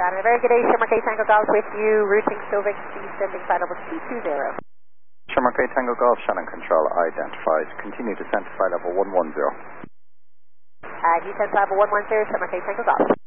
Got it. A very good day, Shamrock A Tango Golf with you, routing Silvic, descending flight level 220. Shamrock A Tango Golf, Shannon Control identified. Continue descent to flight level 110. Descent level 110, Shamrock A Tango Golf.